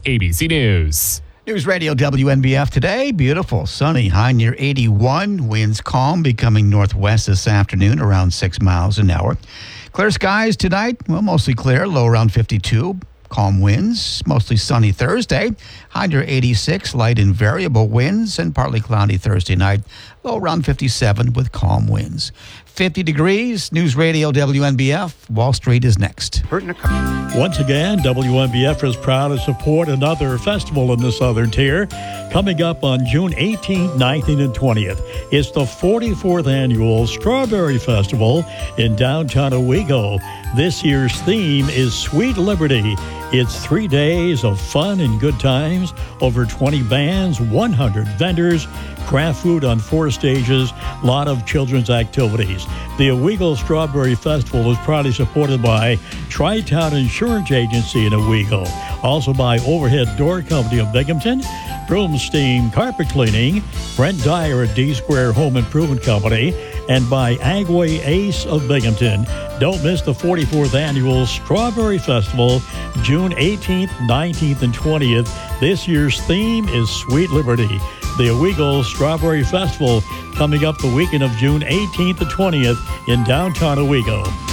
ABC News. News Radio WNBF today. Beautiful, sunny, high near 81. Winds calm, becoming northwest this afternoon around 6 miles an hour. Clear skies tonight. Well, mostly clear, low around 52. Calm winds, mostly sunny Thursday. High near 86, light and variable winds, and partly cloudy Thursday night. Low around 57 with calm winds. 50 degrees. News Radio WNBF. Wall Street is next. Once again, WNBF is proud to support another festival in the Southern Tier coming up on June 18th, 19th, and 20th. It's the 44th Annual Strawberry Festival in downtown Owego. This year's theme is Sweet Liberty. It's 3 days of fun and good times, over 20 bands, 100 vendors, craft food on 4 stages, a lot of children's activities. The Owego Strawberry Festival is proudly supported by Tri-Town Insurance Agency in Owego, also by Overhead Door Company of Binghamton, Broomstein Carpet Cleaning, Brent Dyer at D-Square Home Improvement Company, and by Agway Ace of Binghamton. Don't miss the 44th Annual Strawberry Festival, June 18th, 19th, and 20th. This year's theme is Sweet Liberty. The Owego Strawberry Festival coming up the weekend of June 18th to 20th in downtown Owego.